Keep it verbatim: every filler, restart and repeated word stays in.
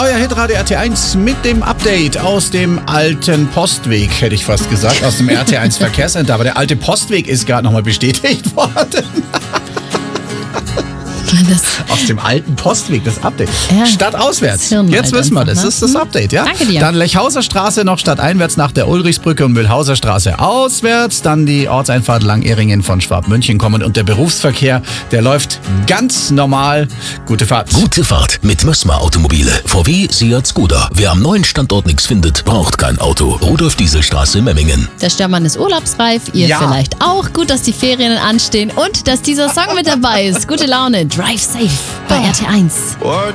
euer Hitradio R T eins mit dem Update aus dem alten Postweg, hätte ich fast gesagt, aus dem R T eins Verkehrscenter. Aber der alte Postweg ist gerade nochmal bestätigt worden. Das Aus dem alten Postweg, das Update. Ja, Stadtauswärts. das Jetzt wissen wir, das einfach, ist das Update, ja? Danke dir. Dann Lechhauser Straße noch stadteinwärts nach der Ulrichsbrücke und Mühlhauser Straße auswärts. Dann die Ortseinfahrt Langeringen von Schwabmünchen kommen und der Berufsverkehr, der läuft ganz normal. Gute Fahrt. Gute Fahrt mit Mössmer Automobile. V W, Seat, Skoda. Wer am neuen Standort nichts findet, braucht kein Auto. Rudolf-Dieselstraße, Memmingen. Der Störmann ist urlaubsreif, ihr Ja. vielleicht auch. Gut, dass die Ferien anstehen und dass dieser Song mit dabei ist. Gute Laune, Drive Safe bei R T eins.